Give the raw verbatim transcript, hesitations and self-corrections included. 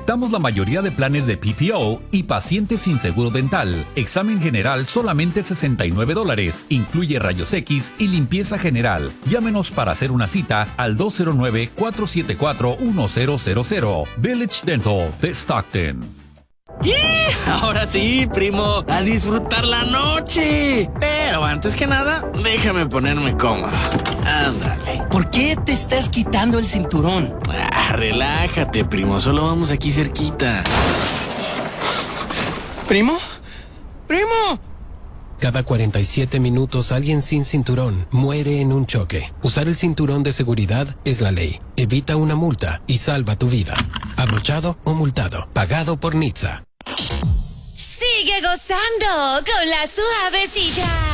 Aceptamos la mayoría de planes de P P O y pacientes sin seguro dental. Examen general solamente sesenta y nueve dólares. Incluye rayos X y limpieza general. Llámenos para hacer una cita al dos cero nueve, cuatro siete cuatro, uno cero cero cero. Village Dental de Stockton. ¡Y! Ahora sí, primo, a disfrutar la noche. Pero antes que nada, déjame ponerme cómodo. Ándale. ¿Por qué te estás quitando el cinturón? Ah, relájate, primo, solo vamos aquí cerquita. ¿Primo? ¡Primo! Cada cuarenta y siete minutos alguien sin cinturón muere en un choque. Usar el cinturón de seguridad es la ley. Evita una multa y salva tu vida. Abrochado o multado. Pagado por N H T S A. Sigue gozando con la suavecita.